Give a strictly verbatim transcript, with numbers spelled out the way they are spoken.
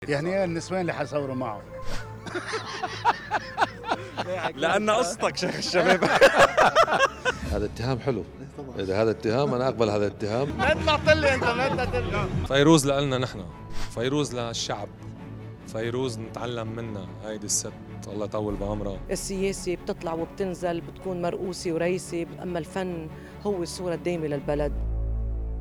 يعني ايه النسوان اللي حيصوروا معه؟ لأن قصتك شيخ الشباب. هذا اتهام حلو. إذا هذا اتهام أنا أقبل هذا الاتهام. ما تطلع لي أنت ما تطلع. فيروز لنا نحن، فيروز للشعب، فيروز نتعلم منها. هيدي الست الله يطول بعمرها. السياسة بتطلع وبتنزل، بتكون مرؤوسة ورئيسة، أما الفن هو الصورة الدائمة للبلد.